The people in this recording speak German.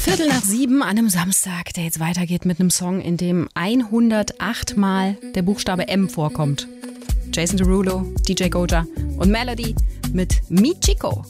6:15 an einem Samstag, der jetzt weitergeht mit einem Song, in dem 108 Mal der Buchstabe M vorkommt. Jason Derulo, DJ Goja und Melody mit Mi Chico.